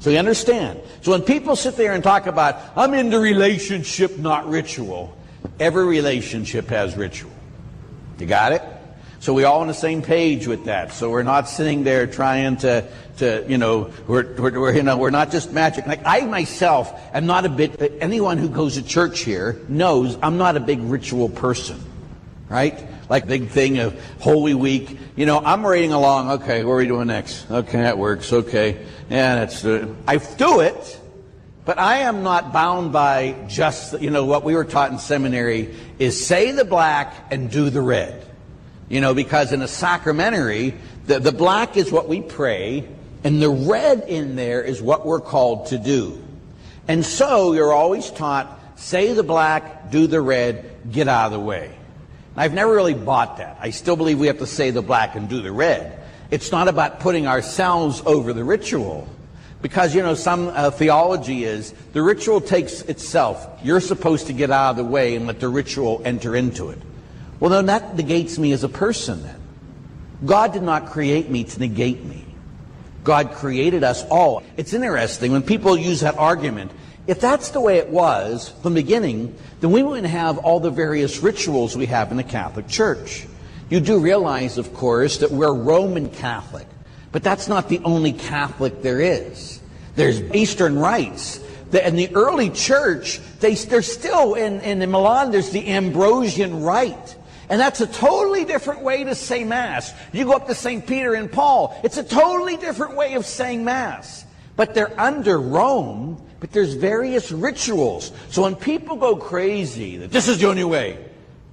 So you understand? So when people sit there and talk about, I'm into relationship, not ritual, every relationship has ritual. You got it? So we're all on the same page with that. So we're not sitting there trying to we're not just magic. Like I myself am not anyone who goes to church here knows I'm not a big ritual person, right? Like big thing of Holy Week. I'm reading along. Okay, what are we doing next? Okay, that works. Okay. Yeah, I do it, but I am not bound by just, what we were taught in seminary is say the black and do the red. Because in a sacramentary, the black is what we pray, and the red in there is what we're called to do. And so you're always taught, say the black, do the red, get out of the way. I've never really bought that. I still believe we have to say the black and do the red. It's not about putting ourselves over the ritual. Because, some theology is the ritual takes itself. You're supposed to get out of the way and let the ritual enter into it. Well, then that negates me as a person then. God did not create me to negate me. God created us all. It's interesting when people use that argument. If that's the way it was from the beginning, then we wouldn't have all the various rituals we have in the Catholic Church. You do realize, of course, that we're Roman Catholic. But that's not the only Catholic there is. There's Eastern rites. In the early church, there's still, in Milan, there's the Ambrosian rite. And that's a totally different way to say Mass. You go up to St. Peter and Paul, it's a totally different way of saying Mass. But they're under Rome, but there's various rituals. So when people go crazy that this is the only way,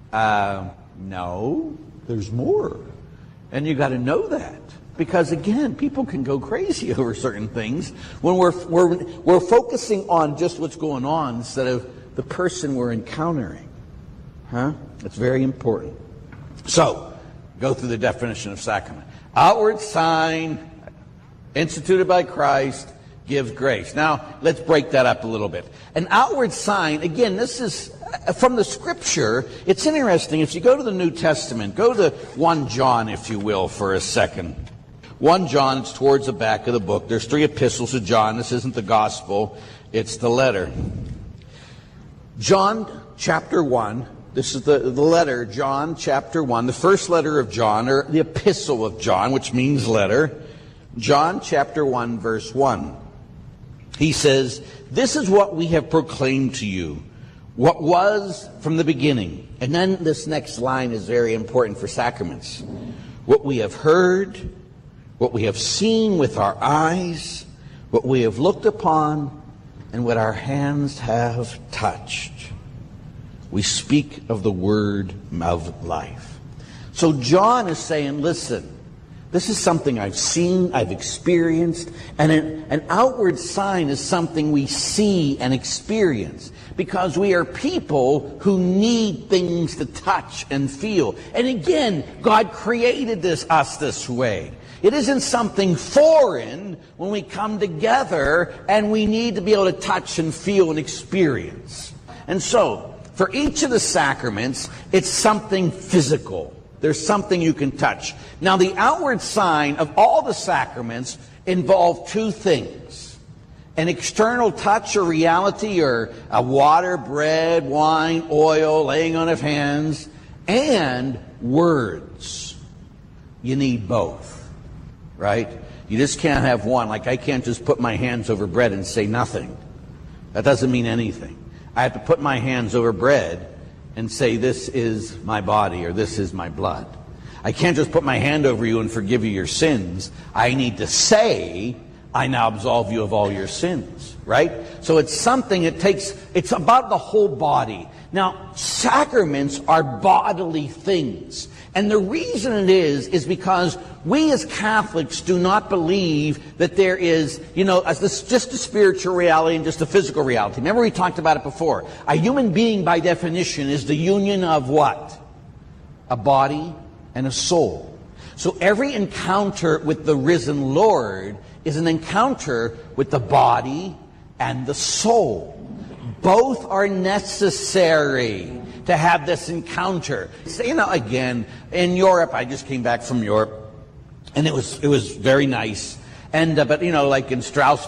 no, there's more. And you got to know that. Because again, people can go crazy over certain things when we're focusing on just what's going on instead of the person we're encountering. It's very important. So, go through the definition of sacrament. Outward sign, instituted by Christ, gives grace. Now, let's break that up a little bit. An outward sign, again, this is from the Scripture. It's interesting. If you go to the New Testament, go to 1 John, if you will, for a second. 1 John, it's towards the back of the book. There's 3 epistles of John. This isn't the gospel. It's the letter. John chapter 1. This is the letter, John chapter 1, the first letter of John, or the epistle of John, which means letter. John chapter 1, verse 1. He says, this is what we have proclaimed to you, what was from the beginning. And then this next line is very important for sacraments. What we have heard, what we have seen with our eyes, what we have looked upon, and what our hands have touched. We speak of the word of life. So John is saying, listen, this is something I've seen, I've experienced, and an outward sign is something we see and experience because we are people who need things to touch and feel. And again, God created us this way. It isn't something foreign when we come together and we need to be able to touch and feel and experience. And so, for each of the sacraments, it's something physical. There's something you can touch. Now, the outward sign of all the sacraments involve 2 things. An external touch or reality, or a water, bread, wine, oil, laying on of hands, and words. You need both, right? You just can't have one. Like I can't just put my hands over bread and say nothing. That doesn't mean anything. I have to put my hands over bread and say, this is my body or this is my blood. I can't just put my hand over you and forgive you your sins. I need to say, I now absolve you of all your sins, right? So it's something, it's about the whole body. Now, sacraments are bodily things. And the reason it is because we as Catholics do not believe that there is, just a spiritual reality and just a physical reality. Remember we talked about it before. A human being, by definition, is the union of what? A body and a soul. So every encounter with the risen Lord is an encounter with the body and the soul. Both are necessary to have this encounter. So, again, in Europe, I just came back from Europe, and it was very nice. And but like in Strasbourg,